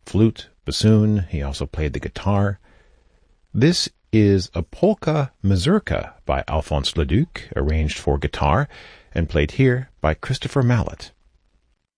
flute, bassoon. He also played the guitar. This is a polka mazurka by Alphonse Leduc, arranged for guitar and played here by Christopher Mallet.